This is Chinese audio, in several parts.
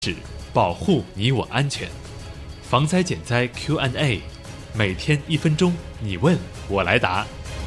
是保护你我安全。防灾减灾 Q&A， 每天1分钟，你问我来答。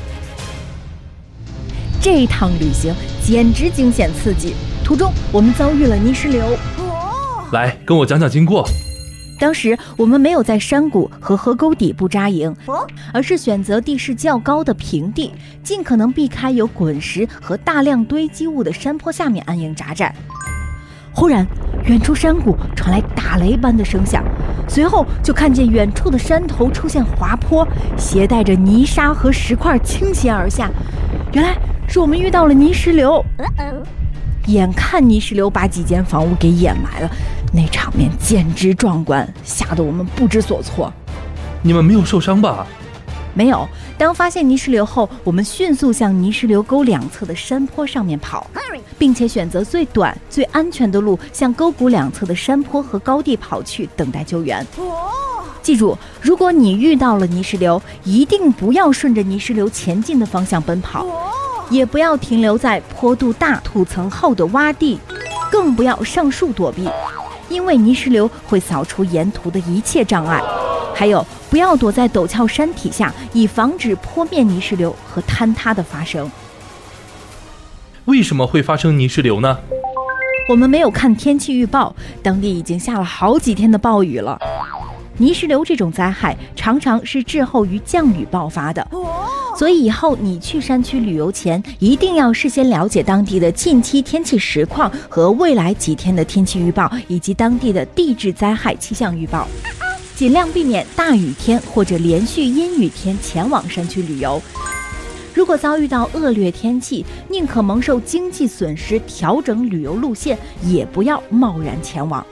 这一趟旅行简直惊险刺激，途中我们遭遇了泥石流。 来，跟我讲讲经过。 当时我们没有在山谷和河沟底部扎营，而是选择地势较高的平地，尽可能避开有滚石和大量堆积物的山坡下面安营扎寨。忽然，远处山谷传来打雷般的声响，随后就看见远处的山头出现滑坡，携带着泥沙和石块倾泻而下。原来是我们遇到了泥石流。眼看泥石流把几间房屋给掩埋了，那场面简直壮观，吓得我们不知所措。 你们没有受伤吧？ 没有。当发现泥石流后，我们迅速向泥石流沟两侧的山坡上面跑，并且选择最短最安全的路向沟谷两侧的山坡和高地跑去，等待救援。记住，如果你遇到了泥石流，一定不要顺着泥石流前进的方向奔跑，也不要停留在坡度大土层厚的洼地，更不要上树躲避，因为泥石流会扫除沿途的一切障碍。还有，不要躲在陡峭山体下，以防止坡面泥石流和坍塌的发生。 为什么会发生泥石流呢？ 我们没有看天气预报，当地已经下了好几天的暴雨了。泥石流这种灾害常常是滞后于降雨爆发的，所以以后你去山区旅游前，一定要事先了解当地的近期天气实况和未来几天的天气预报，以及当地的地质灾害气象预报，尽量避免大雨天或者连续阴雨天前往山区旅游。如果遭遇到恶劣天气，宁可蒙受经济损失，调整旅游路线，也不要贸然前往。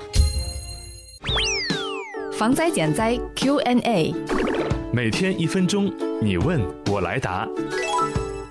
防灾减灾 Q&A， 每天1分钟，你问我来答。